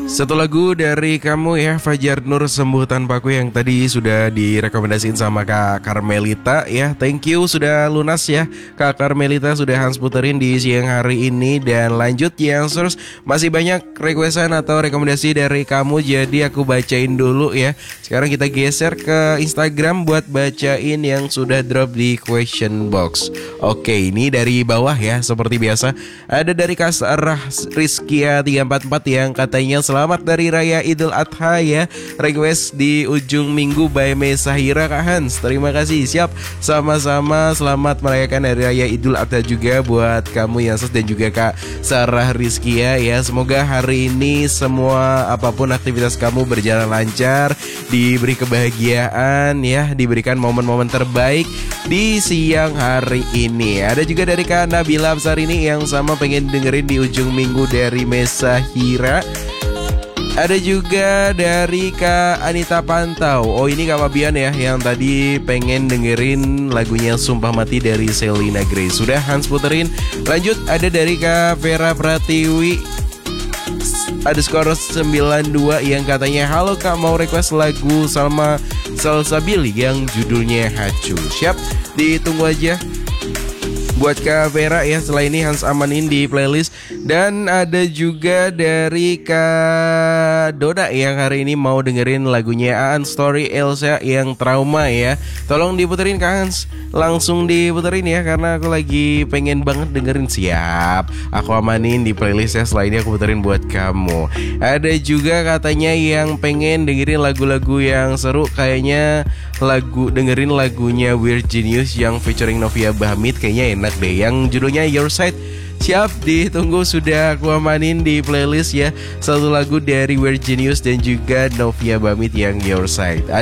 Satu lagu dari kamu ya, Fajar Nur, Sembuh Tanpaku, yang tadi sudah direkomendasiin sama Kak Carmelita ya. Thank you sudah lunas ya Kak Carmelita, sudah Hans puterin di siang hari ini. Dan lanjut Youngsters, masih banyak requestan atau rekomendasi dari kamu, jadi aku bacain dulu ya. Sekarang kita geser ke Instagram buat bacain yang sudah drop di question box. Oke, ini dari bawah ya, seperti biasa. Ada dari Kak Sarah Rizkia 344 yang katanya selamat dari Raya Idul Adha ya. Request di ujung minggu by Mesahira Kak Hans. Terima kasih, siap. Sama-sama selamat merayakan Hari Raya Idul Adha juga buat kamu Youngsters dan juga Kak Sarah Rizkia ya. Semoga hari ini semua apapun aktivitas kamu berjalan lancar, diberi kebahagiaan ya, diberikan momen-momen terbaik di siang hari ini. Ada juga dari Kak Nabila Absarini yang sama pengen dengerin di ujung minggu dari Mesahira. Ada juga dari Kak Anita Pantau. Oh, ini Kak Fabian ya, yang tadi pengen dengerin lagunya Sumpah Mati dari Selena Grace. Sudah Hans puterin. Lanjut, ada dari Kak Vera Pratiwi ada skor 92 yang katanya, halo Kak, mau request lagu Salma Salsabili yang judulnya Hacu. Siap, ditunggu aja buat Kak Vera ya. Setelah ini Hans amanin di playlist. Dan ada juga dari Kak Doda yang hari ini mau dengerin lagunya Aan Story Elsa yang Trauma ya. Tolong diputerin Kak Hans, langsung diputerin ya, karena aku lagi pengen banget dengerin. Siap, aku amanin di playlist ya. Setelah ini aku puterin buat kamu. Ada juga katanya yang pengen dengerin lagu-lagu yang seru, kayaknya dengerin lagunya Weird Genius yang featuring Novia Bahamid, kayaknya enak deh, yang judulnya Your Side. Siap, ditunggu, sudah aku amanin di playlist ya. Satu lagu dari Weird Genius dan juga Novia Bahamid yang Your Side.